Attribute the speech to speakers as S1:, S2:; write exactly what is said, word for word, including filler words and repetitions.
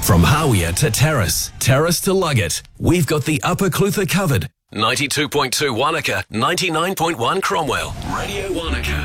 S1: From Hawea to Terrace, Terrace to Luggett, we've got the Upper Clutha covered. ninety-two point two Wanaka, ninety-nine point one Cromwell. Radio Wanaka.